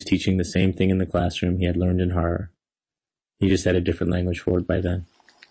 teaching the same thing in the classroom he had learned in horror. He just had a different language for it by then.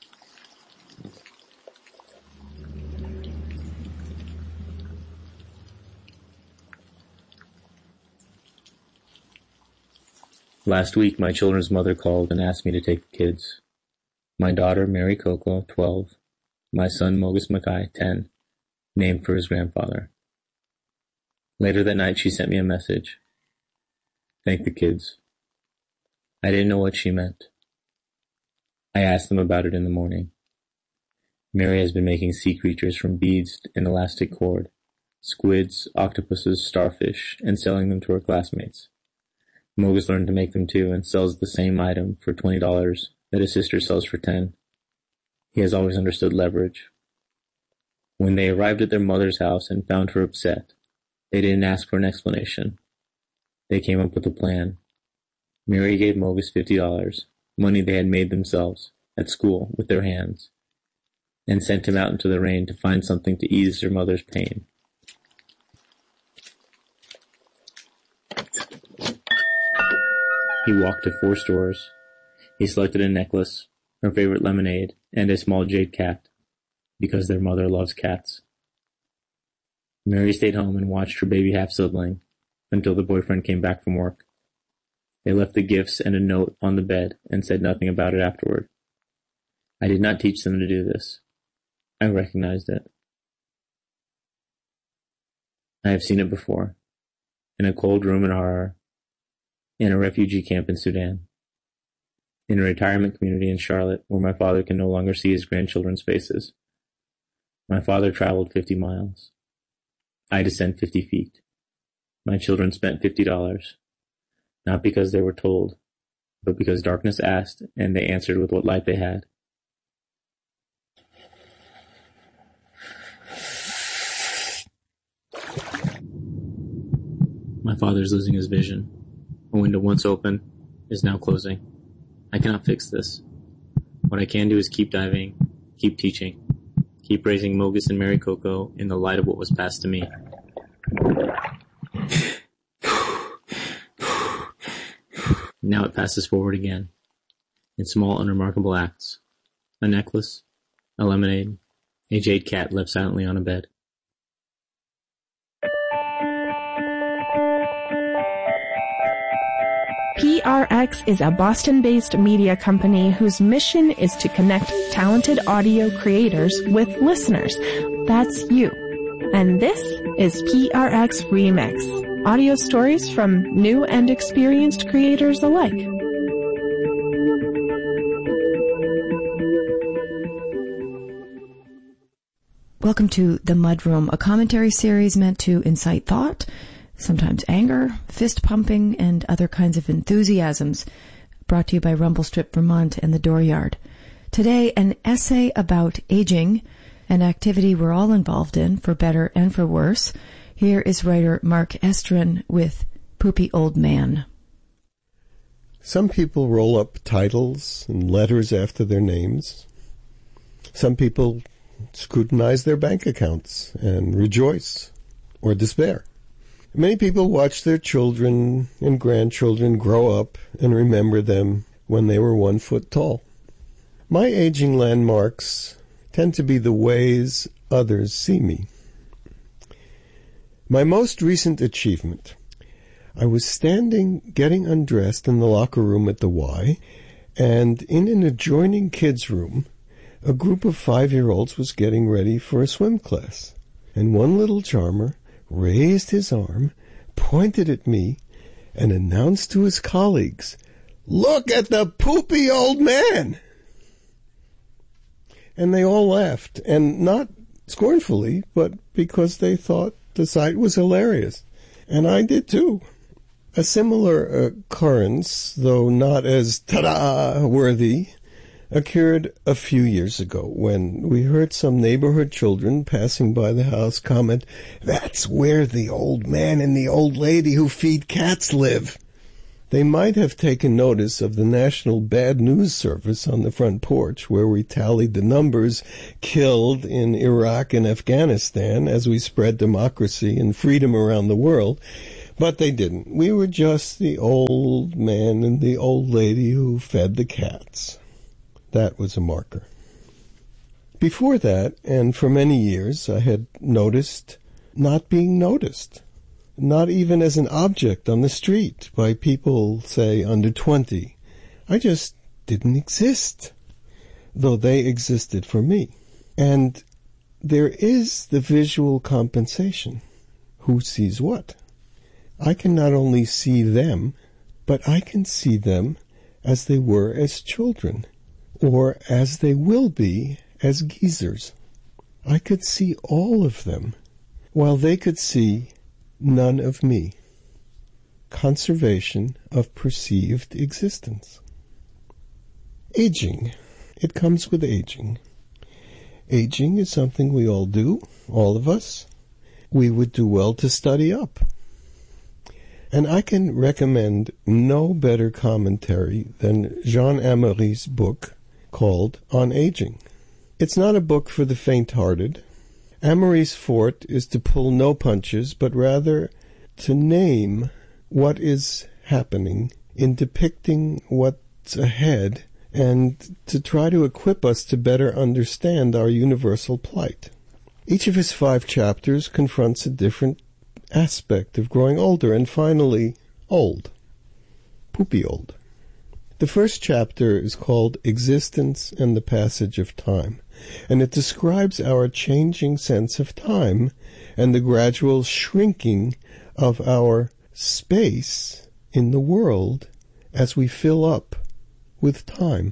Last week, my children's mother called and asked me to take the kids. My daughter, Mary Coco, 12. My son, Mogus Mackay, 10, named for his grandfather. Later that night, she sent me a message. Thank the kids. I didn't know what she meant. I asked them about it in the morning. Mary has been making sea creatures from beads and elastic cord, squids, octopuses, starfish, and selling them to her classmates. Mogus learned to make them too and sells the same item for $20 that his sister sells for $10. He has always understood leverage. When they arrived at their mother's house and found her upset, they didn't ask for an explanation. They came up with a plan. Mary gave Mogus $50, money they had made themselves, at school, with their hands, and sent him out into the rain to find something to ease their mother's pain. He walked to 4 stores. He selected a necklace, her favorite lemonade, and a small jade cat, because their mother loves cats. Mary stayed home and watched her baby half-sibling until the boyfriend came back from work. They left the gifts and a note on the bed and said nothing about it afterward. I did not teach them to do this. I recognized it. I have seen it before, in a cold room in Harare, in a refugee camp in Sudan, in a retirement community in Charlotte where my father can no longer see his grandchildren's faces. My father traveled 50 miles. I descend 50 feet. My children spent $50, not because they were told, but because darkness asked and they answered with what light they had. My father is losing his vision. A window once open is now closing. I cannot fix this. What I can do is keep diving, keep teaching, keep raising Mogus and Mary Coco in the light of what was passed to me. Now it passes forward again, in small, unremarkable acts. A necklace, a lemonade, a jade cat left silently on a bed. PRX is a Boston-based media company whose mission is to connect talented audio creators with listeners. That's you. And this is PRX Remix, audio stories from new and experienced creators alike. Welcome to The Mudroom, a commentary series meant to incite thought, sometimes anger, fist-pumping, and other kinds of enthusiasms, brought to you by Rumblestrip Vermont and the Dooryard. Today, an essay about aging, an activity we're all involved in, for better and for worse. Here is writer Mark Estrin with Poopy Old Man. Some people roll up titles and letters after their names. Some people scrutinize their bank accounts and rejoice or despair. Many people watch their children and grandchildren grow up and remember them when they were 1 foot tall. My aging landmarks tend to be the ways others see me. My most recent achievement. I was standing getting undressed in the locker room at the Y, and in an adjoining kids' room, a group of 5-year-olds was getting ready for a swim class, and one little charmer raised his arm, pointed at me, and announced to his colleagues, "Look at the poopy old man!" And they all laughed, and not scornfully, but because they thought the sight was hilarious. And I did too. A similar occurrence, though not as ta-da worthy, occurred a few years ago when we heard some neighborhood children passing by the house comment, "That's where the old man and the old lady who feed cats live." They might have taken notice of the National Bad News Service on the front porch, where we tallied the numbers killed in Iraq and Afghanistan as we spread democracy and freedom around the world. But they didn't. We were just the old man and the old lady who fed the cats. That was a marker. Before that, and for many years, I had noticed not being noticed. Not even as an object on the street by people, say, under 20. I just didn't exist, though they existed for me. And there is the visual compensation. Who sees what? I can not only see them, but I can see them as they were as children, or as they will be as geezers. I could see all of them, while they could see none of me. Conservation of perceived existence. Aging. It comes with aging. Aging is something we all do, all of us. We would do well to study up. And I can recommend no better commentary than Jean Amery's book called On Aging. It's not a book for the faint-hearted. Amory's forte is to pull no punches, but rather to name what is happening in depicting what's ahead and to try to equip us to better understand our universal plight. Each of his 5 chapters confronts a different aspect of growing older and finally old. Poopy old. The first chapter is called Existence and the Passage of Time, and it describes our changing sense of time and the gradual shrinking of our space in the world as we fill up with time.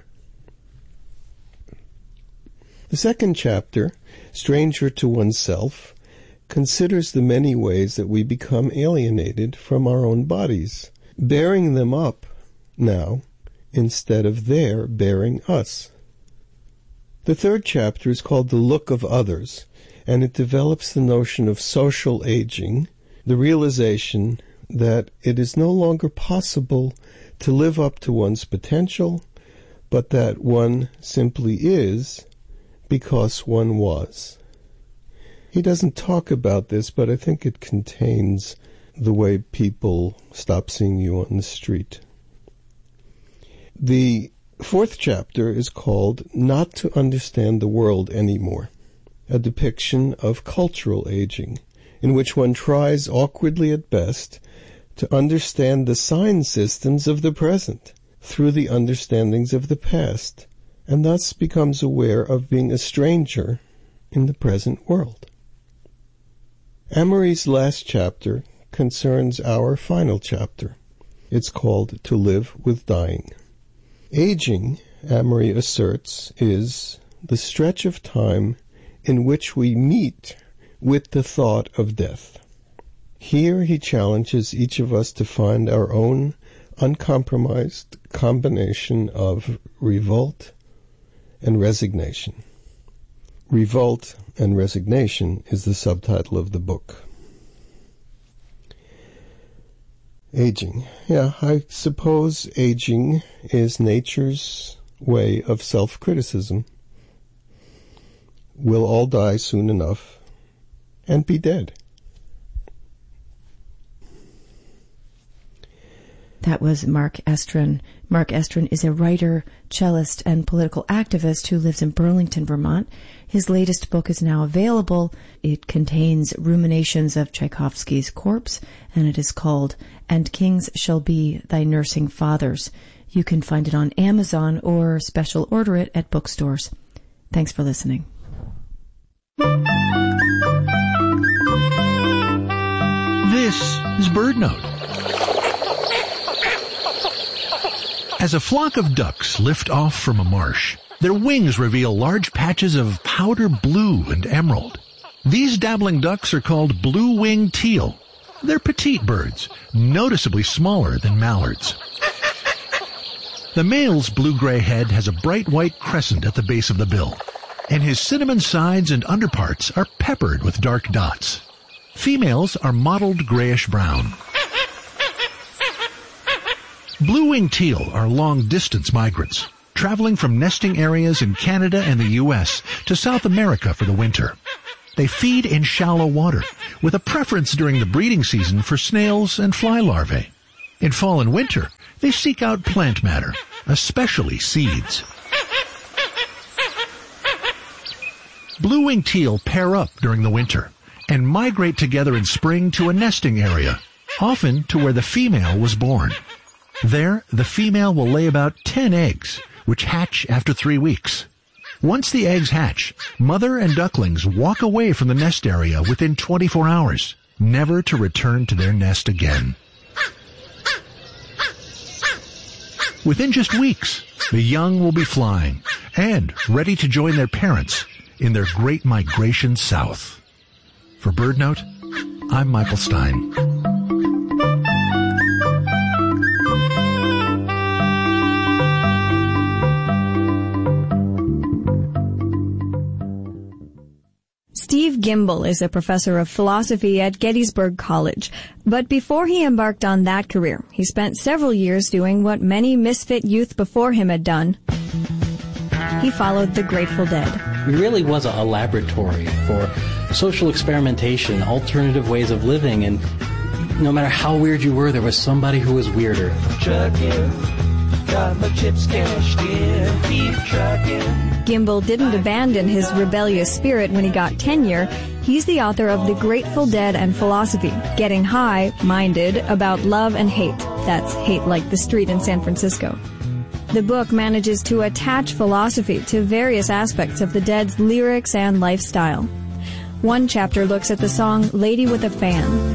The second chapter, Stranger to Oneself, considers the many ways that we become alienated from our own bodies, bearing them up now instead of their bearing us. The third chapter is called The Look of Others, and it develops the notion of social aging, the realization that it is no longer possible to live up to one's potential, but that one simply is because one was. He doesn't talk about this, but I think it contains the way people stop seeing you on the street. The fourth chapter is called Not to Understand the World Anymore, a depiction of cultural aging, in which one tries awkwardly at best to understand the sign systems of the present through the understandings of the past, and thus becomes aware of being a stranger in the present world. Amory's last chapter concerns our final chapter. It's called To Live with Dying. Aging, Amory asserts, is the stretch of time in which we meet with the thought of death. Here he challenges each of us to find our own uncompromised combination of revolt and resignation. Revolt and Resignation is the subtitle of the book. Aging. Yeah, I suppose aging is nature's way of self-criticism. We'll all die soon enough and be dead. That was Mark Estrin. Mark Estrin is a writer, cellist, and political activist who lives in Burlington, Vermont. His latest book is now available. It contains ruminations of Tchaikovsky's corpse, and it is called And Kings Shall Be Thy Nursing Fathers. You can find it on Amazon or special order it at bookstores. Thanks for listening. This is BirdNote. As a flock of ducks lift off from a marsh, their wings reveal large patches of powder blue and emerald. These dabbling ducks are called blue-winged teal. They're petite birds, noticeably smaller than mallards. The male's blue-gray head has a bright white crescent at the base of the bill, and his cinnamon sides and underparts are peppered with dark dots. Females are mottled grayish-brown. Blue-winged teal are long-distance migrants, traveling from nesting areas in Canada and the U.S. to South America for the winter. They feed in shallow water, with a preference during the breeding season for snails and fly larvae. In fall and winter, they seek out plant matter, especially seeds. Blue-winged teal pair up during the winter and migrate together in spring to a nesting area, often to where the female was born. There, the female will lay about 10 eggs, which hatch after 3 weeks. Once the eggs hatch, mother and ducklings walk away from the nest area within 24 hours, never to return to their nest again. Within just weeks, the young will be flying and ready to join their parents in their great migration south. For BirdNote, I'm Michael Stein. Steve Gimbel is a professor of philosophy at Gettysburg College. But before he embarked on that career, he spent several years doing what many misfit youth before him had done. He followed the Grateful Dead. It really was a laboratory for social experimentation, alternative ways of living, and no matter how weird you were, there was somebody who was weirder. Trucking, got my chips cashed in, keep trucking. Gimbel didn't abandon his rebellious spirit when he got tenure. He's the author of The Grateful Dead and Philosophy, Getting High-Minded About Love and Hate. That's hate like the street in San Francisco. The book manages to attach philosophy to various aspects of the Dead's lyrics and lifestyle. One chapter looks at the song Lady with a Fan.